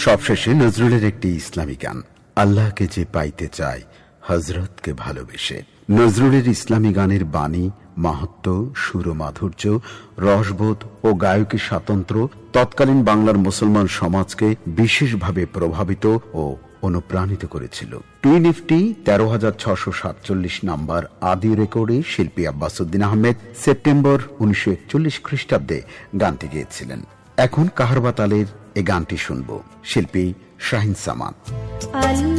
সবশেষে নজরুলের একটি ইসলামী গান, আল্লাহকে যে পাইতে চায় হযরতকে ভালোবেসে। নজরুলের ইসলামী গানের বাণী, মাহাত্ম্য, সুর ও মাধুর্য, রসবোধ ও গায়কী স্বাতন্ত্র্য তৎকালীন বাংলার মুসলমান সমাজকে বিশেষভাবে প্রভাবিত ও অনুপ্রাণিত করেছিল। টুইন ইফটি ১৩,৬৪৭ নাম্বার আদি রেকর্ডে শিল্পী আব্বাস উদ্দিন আহমেদ সেপ্টেম্বর ১৯৪১ খ্রিস্টাব্দে গানটি গেয়েছিলেন। এখন কাহারবা তালের এ গানটি শুনব, শিল্পী শাহিন সামাদ।